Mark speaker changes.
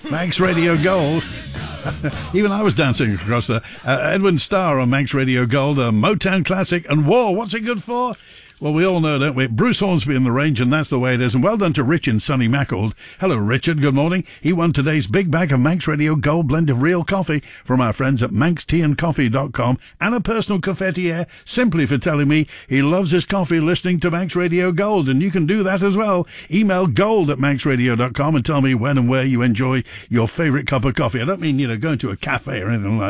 Speaker 1: Manx Radio Gold. Even I was dancing across there. Edwin Starr on Manx Radio Gold, a Motown classic. And War, what's it good for? Well, we all know, don't we? Bruce Hornsby in the range, and that's the way it is. And well done to Rich in sunny Mackled. Hello, Richard. Good morning. He won today's big bag of Manx Radio Gold blend of real coffee from our friends at manxteaandcoffee.com, and a personal cafetiere simply for telling me he loves his coffee listening to Manx Radio Gold. And you can do that as well. Email gold@manxradio.com and tell me when and where you enjoy your favourite cup of coffee. I don't mean, going to a cafe or anything like that.